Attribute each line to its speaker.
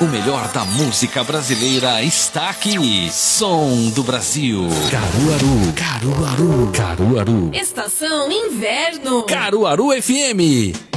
Speaker 1: O melhor da música brasileira está aqui. Som do Brasil. Caruaru. Estação Inverno. Caruaru FM.